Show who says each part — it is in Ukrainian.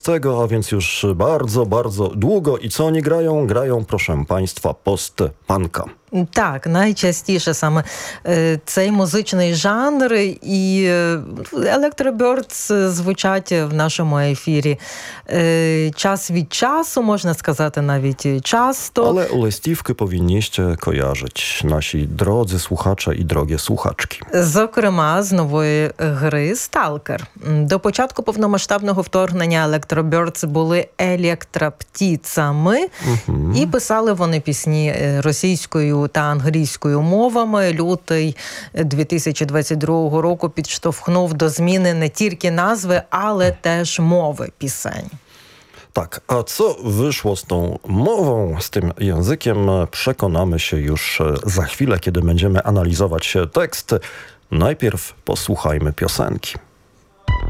Speaker 1: Tego, a więc już bardzo, bardzo długo. I co oni grają? Grają, proszę Państwa, post-punka.
Speaker 2: Так, найчастіше саме цей музичний жанр і Electro Birds звучать в нашому ефірі час від часу, можна сказати, навіть часто.
Speaker 1: Ale listівки powinniście kojarzyć, nasi drodzy słuchacze i drogie słuchaczki.
Speaker 2: Зокрема, з нової гри «Сталкер». До початку повномасштабного вторгнення Electro Birds були електроптіцами, і писали вони пісні російською та англійською мовами. Лютий 2022 року підштовхнув до зміни не тільки назви, ale też мови пісень.
Speaker 1: Tak, a co wyszło z tą mową, z tym językiem, przekonamy się już za chwilę, kiedy będziemy analizować tekst. Najpierw posłuchajmy piosenki.